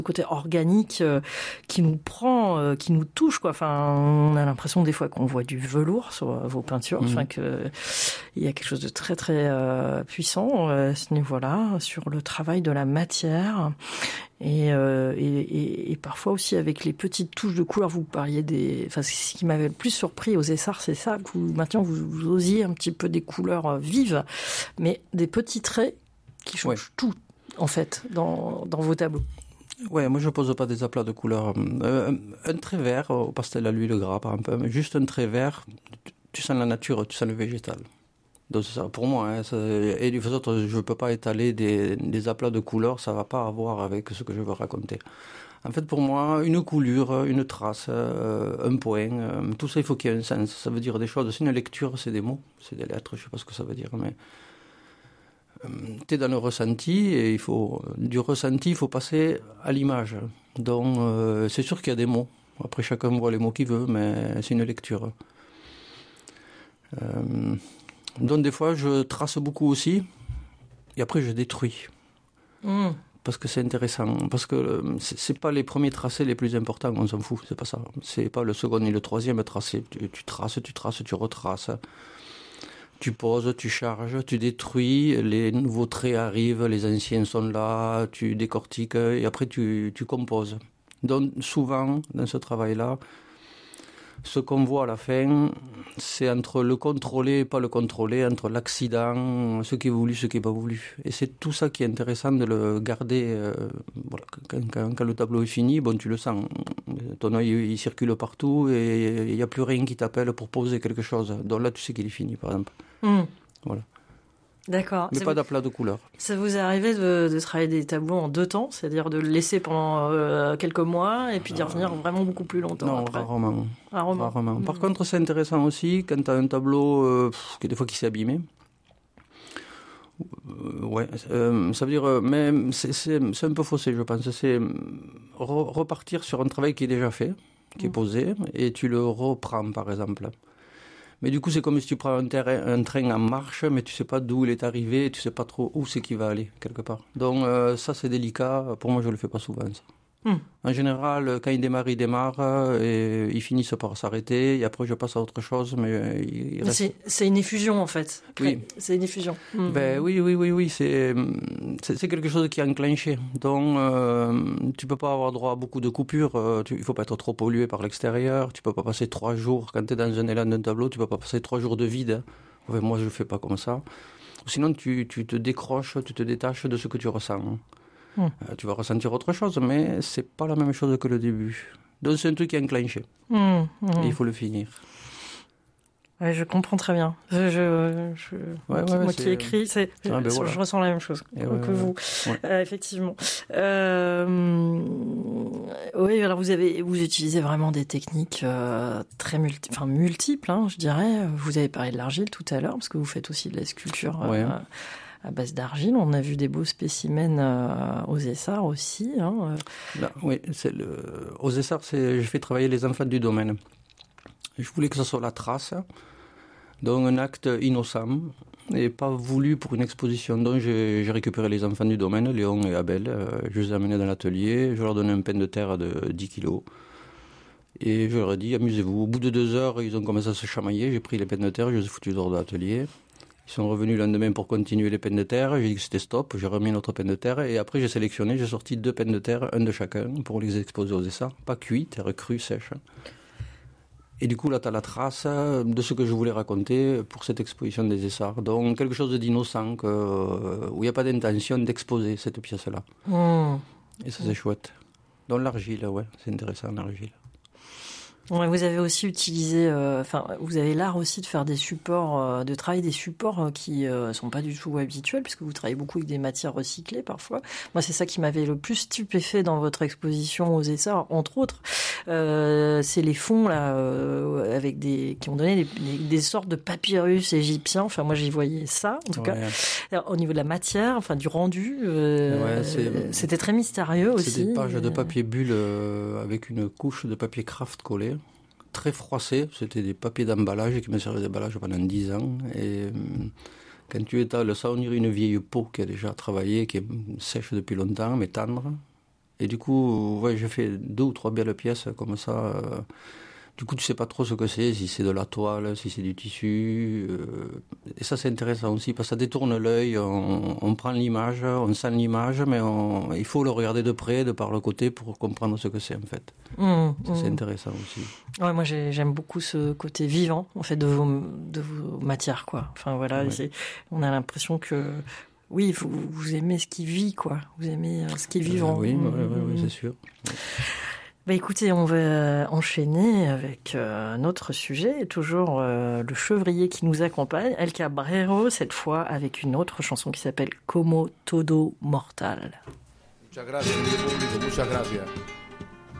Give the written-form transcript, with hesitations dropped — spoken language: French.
côté organique qui nous prend, qui nous touche, quoi. Enfin, on a l'impression des fois qu'on voit du velours sur vos peintures. Enfin, que il y a quelque chose de très très puissant à ce niveau-là sur le travail de la matière et parfois aussi avec les petites touches de couleur. Vous parliez enfin, ce qui m'avait le plus surpris aux Essarts, c'est ça que maintenant vous osiez un petit peu des couleurs vives, mais des petits traits qui changent tout en fait dans vos tableaux. Ouais, moi je pose pas des aplats de couleurs. Un trait vert au pastel à l'huile gras, par exemple, juste un trait vert, tu sens la nature, tu sens le végétal. Donc c'est ça, pour moi. Et du fait, je peux pas étaler des aplats de couleurs, ça va pas avoir avec ce que je veux raconter. En fait, pour moi, une coulure, une trace, un point, tout ça, il faut qu'il y ait un sens. Ça veut dire des choses. C'est une lecture, c'est des mots, c'est des lettres, je sais pas ce que ça veut dire, mais t'es dans le ressenti et du ressenti, il faut passer à l'image. Donc, c'est sûr qu'il y a des mots. Après, chacun voit les mots qu'il veut, mais c'est une lecture. Donc, des fois, je trace beaucoup aussi et après, je détruis. Parce que c'est intéressant. Parce que c'est pas les premiers tracés les plus importants, on s'en fout, c'est pas ça. C'est pas le second ni le troisième tracé. Tu traces, tu retraces. Tu poses, tu charges, tu détruis, les nouveaux traits arrivent, les anciens sont là, tu décortiques et après tu composes. Donc souvent, dans ce travail-là, ce qu'on voit à la fin, c'est entre le contrôlé et pas le contrôlé, entre l'accident, ce qui est voulu, ce qui n'est pas voulu. Et c'est tout ça qui est intéressant de le garder. Voilà, quand le tableau est fini, bon, tu le sens. Ton œil, il circule partout et il n'y a plus rien qui t'appelle pour poser quelque chose. Donc là, tu sais qu'il est fini, par exemple. Voilà. D'accord. Mais pas d'aplat de couleur. Ça vous est arrivé de travailler des tableaux en 2 temps, c'est-à-dire de le laisser pendant quelques mois et puis d'y revenir vraiment beaucoup plus longtemps non, après? Rarement. Par contre, c'est intéressant aussi quand tu as un tableau qui s'est abîmé. Ça veut dire, mais c'est un peu faussé, je pense. C'est repartir sur un travail qui est déjà fait, qui est posé, et tu le reprends, par exemple. Mais du coup, c'est comme si tu prends un train en marche, mais tu sais pas d'où il est arrivé, et tu sais pas trop où c'est qu'il va aller, quelque part. Donc, ça, c'est délicat. Pour moi, je le fais pas souvent, ça. En général, quand il démarre, et ils finissent par s'arrêter, et après je passe à autre chose, mais il reste... C'est une effusion, en fait. Oui. C'est une effusion. Ben oui, c'est quelque chose qui est enclenché. Donc, tu peux pas avoir droit à beaucoup de coupures, il faut pas être trop pollué par l'extérieur, tu peux pas passer 3 jours, quand tu es dans un élan d'un tableau, tu peux pas passer 3 jours de vide. Enfin, moi, je fais pas comme ça. Sinon, tu te décroches, tu te détaches de ce que tu ressens. Tu vas ressentir autre chose, mais c'est pas la même chose que le début. Donc c'est un truc qui est enclenché. Et il faut le finir. Ouais, je comprends très bien. Moi qui écris, je ressens la même chose que vous. Ouais. Effectivement. Oui, alors vous utilisez vraiment des techniques très multiples, hein, je dirais. Vous avez parlé de l'argile tout à l'heure, parce que vous faites aussi de la sculpture. À base d'argile, on a vu des beaux spécimens aux Essarts aussi. Hein. Là, oui, aux Essarts, je fais travailler les enfants du domaine. Je voulais que ce soit la trace, donc un acte innocent et pas voulu pour une exposition. Donc j'ai récupéré les enfants du domaine, Léon et Abel, je les ai amenés dans l'atelier, je leur donnais un pain de terre de 10 kilos. Et je leur ai dit, amusez-vous. Au bout de 2 heures, ils ont commencé à se chamailler, j'ai pris les pains de terre, je les ai foutus dehors de l'atelier. Ils sont revenus le lendemain pour continuer les peines de terre. J'ai dit que c'était stop. J'ai remis notre peine de terre. Et après, j'ai sélectionné. J'ai sorti 2 peines de terre, un de chacun, pour les exposer aux Essarts. Pas cuit, terre crue, sèche. Et du coup, là, tu as la trace de ce que je voulais raconter pour cette exposition des Essarts. Donc, quelque chose d'innocent, où il n'y a pas d'intention d'exposer cette pièce-là. Et ça, c'est chouette. Donc, l'argile, ouais, c'est intéressant, l'argile. Ouais, vous avez aussi utilisé, vous avez l'art aussi de faire des supports, de travailler des supports qui sont pas du tout habituels, puisque vous travaillez beaucoup avec des matières recyclées parfois. Moi, c'est ça qui m'avait le plus stupéfait dans votre exposition aux Essarts, entre autres. C'est les fonds là, avec qui ont donné des sortes de papyrus égyptiens. Enfin, moi, j'y voyais ça, en tout cas. Au niveau de la matière, enfin du rendu, c'était très mystérieux aussi. C'est des pages de papier bulle avec une couche de papier craft collé. Très froissé, c'était des papiers d'emballage qui me servaient d'emballage pendant 10 ans. Et quand tu étales ça, on dirait une vieille peau qui a déjà travaillé, qui est sèche depuis longtemps, mais tendre. Et du coup, ouais, j'ai fait 2 ou 3 belles pièces comme ça. Du coup, tu sais pas trop ce que c'est, si c'est de la toile, si c'est du tissu. Et ça, c'est intéressant aussi, parce que ça détourne l'œil, on prend l'image, on sent l'image, mais il faut le regarder de près, de par le côté, pour comprendre ce que c'est, en fait. C'est intéressant aussi. Ouais, moi, j'aime beaucoup ce côté vivant, en fait, de vos matières, quoi. Enfin, voilà, ouais. On a l'impression que, oui, vous aimez ce qui vit, quoi. Vous aimez ce qui est vivant. Oui, c'est sûr. Ouais. Bah écoutez, on va enchaîner avec un autre sujet, toujours le chevrier qui nous accompagne, El Cabrero, cette fois avec une autre chanson qui s'appelle Como Todo Mortal. Muchas gracias, querido público, muchas gracias.